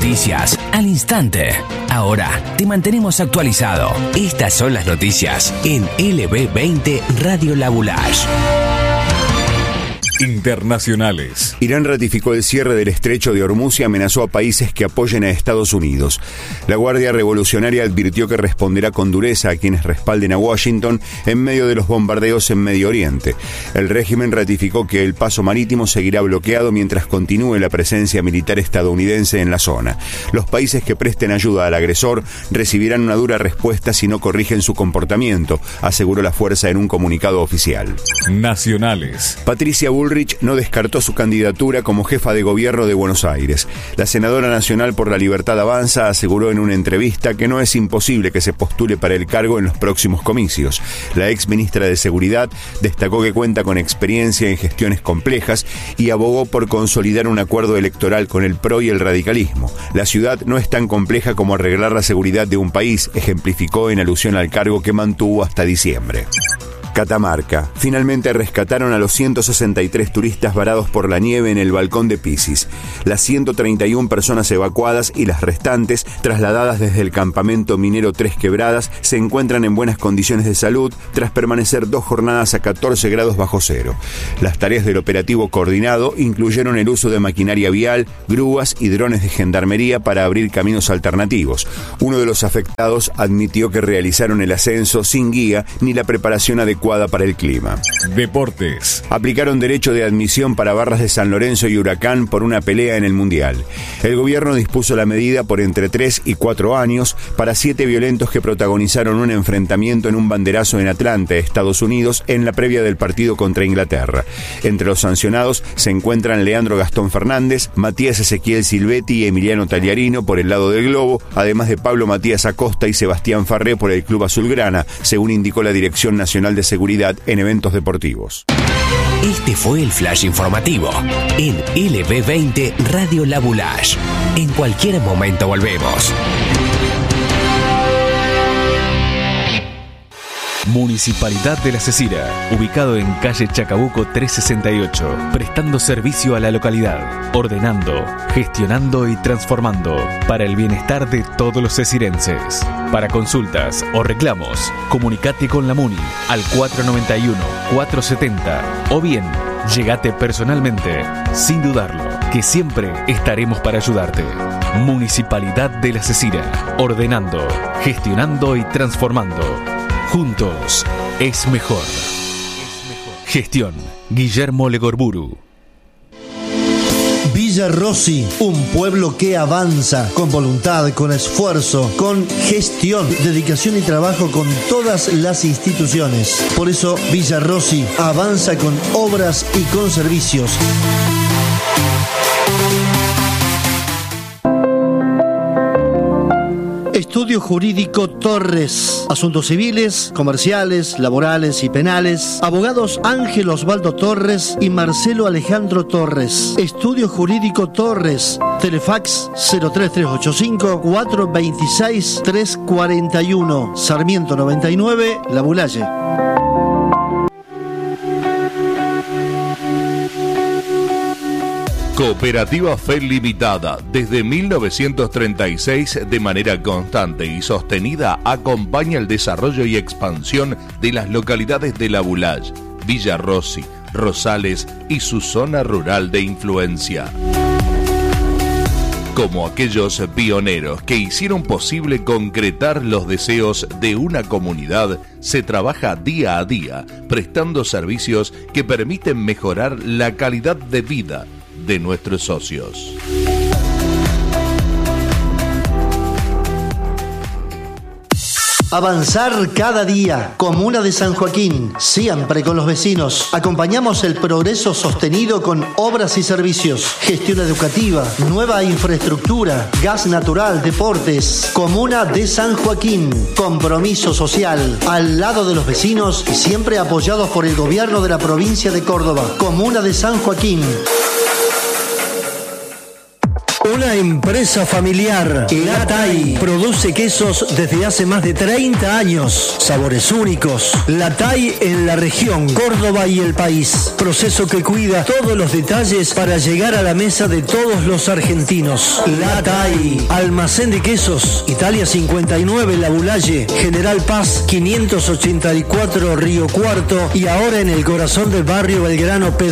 noticias al instante. Ahora te mantenemos actualizado. Estas son las noticias en LB20 Radio La Boulage. Internacionales. Irán ratificó el cierre del estrecho de Hormuz y amenazó a países que apoyen a Estados Unidos. La Guardia Revolucionaria advirtió que responderá con dureza a quienes respalden a Washington en medio de los bombardeos en Medio Oriente. El régimen ratificó que el paso marítimo seguirá bloqueado mientras continúe la presencia militar estadounidense en la zona. Los países que presten ayuda al agresor recibirán una dura respuesta si no corrigen su comportamiento, aseguró la fuerza en un comunicado oficial. Nacionales. Patricia Bullrich no descartó su candidatura como jefa de gobierno de Buenos Aires. La senadora nacional por la Libertad Avanza aseguró en una entrevista que no es imposible que se postule para el cargo en los próximos comicios. La ex ministra de Seguridad destacó que cuenta con experiencia en gestiones complejas y abogó por consolidar un acuerdo electoral con el PRO y el radicalismo. La ciudad no es tan compleja como arreglar la seguridad de un país, ejemplificó en alusión al cargo que mantuvo hasta diciembre. Catamarca. Finalmente rescataron a los 163 turistas varados por la nieve en el balcón de Pisis. Las 131 personas evacuadas y las restantes, trasladadas desde el campamento minero Tres Quebradas, se encuentran en buenas condiciones de salud tras permanecer 2 jornadas a 14 grados bajo cero. Las tareas del operativo coordinado incluyeron el uso de maquinaria vial, grúas y drones de gendarmería para abrir caminos alternativos. Uno de los afectados admitió que realizaron el ascenso sin guía ni la preparación adecuada para el clima. Deportes. Aplicaron derecho de admisión para Barras de San Lorenzo y Huracán por una pelea en el Mundial. El gobierno dispuso la medida por entre 3 y 4 años para 7 violentos que protagonizaron un enfrentamiento en un banderazo en Atlanta, Estados Unidos, en la previa del partido contra Inglaterra. Entre los sancionados se encuentran Leandro Gastón Fernández, Matías Ezequiel Silvetti y Emiliano Tagliarino por el lado del globo, además de Pablo Matías Acosta y Sebastián Farré por el Club Azulgrana, según indicó la Dirección Nacional de Seguridad en Eventos Deportivos. Este fue el flash informativo en LB20 Radio La Boulage. En cualquier momento volvemos. Municipalidad de La Cecira, ubicado en calle Chacabuco 368, prestando servicio a la localidad, ordenando, gestionando y transformando para el bienestar de todos los cecirenses. Para consultas o reclamos, comunicate con la Muni al 491-470 o bien, llegate personalmente, sin dudarlo, que siempre estaremos para ayudarte. Municipalidad de La Cecira, ordenando, gestionando y transformando. Juntos es mejor. Gestión Guillermo Legorburu. Villa Rossi, un pueblo que avanza con voluntad, con esfuerzo, con gestión, dedicación y trabajo con todas las instituciones. Por eso Villa Rossi avanza con obras y con servicios. Estudio Jurídico Torres. Asuntos civiles, comerciales, laborales y penales. Abogados Ángel Osvaldo Torres y Marcelo Alejandro Torres. Estudio Jurídico Torres. Telefax 03385 426 341. Sarmiento 99, La Boulaye. Cooperativa Fe Limitada, desde 1936, de manera constante y sostenida, acompaña el desarrollo y expansión de las localidades de La Boulage, Villa Rossi, Rosales y su zona rural de influencia. Como aquellos pioneros que hicieron posible concretar los deseos de una comunidad, se trabaja día a día, prestando servicios que permiten mejorar la calidad de vida de nuestros socios. Avanzar cada día. Comuna de San Joaquín, siempre con los vecinos. Acompañamos el progreso sostenido con obras y servicios, gestión educativa, nueva infraestructura, gas natural, deportes. Comuna de San Joaquín, compromiso social, al lado de los vecinos y siempre apoyados por el gobierno de la provincia de Córdoba. Comuna de San Joaquín. Una empresa familiar, La Tai, produce quesos desde hace más de 30 años. Sabores únicos. La Tai en la región, Córdoba y el país. Proceso que cuida todos los detalles para llegar a la mesa de todos los argentinos. La Tai, almacén de quesos, Italia 59, La Bulalle, General Paz 584, Río Cuarto y ahora en el corazón del barrio Belgrano,